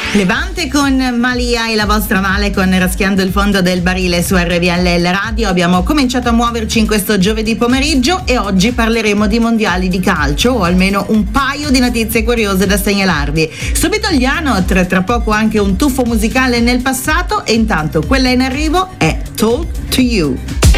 Levante con Malia e la vostra Vale con Raschiando il fondo del barile su RVLL Radio. Abbiamo cominciato a muoverci in questo giovedì pomeriggio e oggi parleremo di mondiali di calcio, o almeno un paio di notizie curiose da segnalarvi. Subito gli Anot, tra poco anche un tuffo musicale nel passato, e intanto quella in arrivo è Talk to You.